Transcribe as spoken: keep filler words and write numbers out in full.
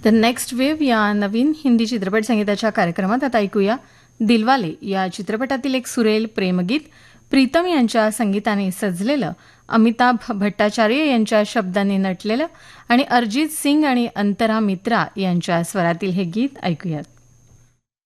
The next wave या नवीन हिंदी चित्रपट संगीताच्या कार्यक्रमात आता ऐकूया दिलवाले या चित्रपटातील एक सुरेल प्रेमगीत. प्रीतम यांच्या संगीताने सजलेलं, अमिताभ भट्टाचार्य यांच्या शब्दांनी नटलेलं आणि अरिजित सिंग आणि अंतरा मित्रा यांच्या स्वरातील हे गीत ऐकूयात.